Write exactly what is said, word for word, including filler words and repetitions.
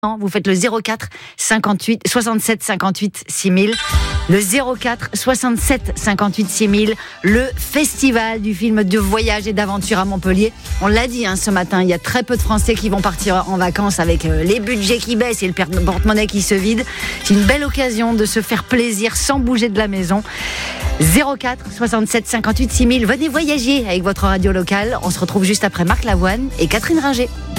Vous faites le zéro quatre cinquante-huit soixante-sept cinquante-huit six mille. Le zéro quatre soixante-sept cinquante-huit six mille. Le festival du film de voyage et d'aventure à Montpellier. On l'a dit hein, ce matin, il y a très peu de Français qui vont partir en vacances avec euh, les budgets qui baissent et le porte-monnaie qui se vide. C'est une belle occasion de se faire plaisir sans bouger de la maison. zéro quatre soixante-sept cinquante-huit six mille. Venez voyager avec votre radio locale. On se retrouve juste après Marc Lavoine et Catherine Ringer.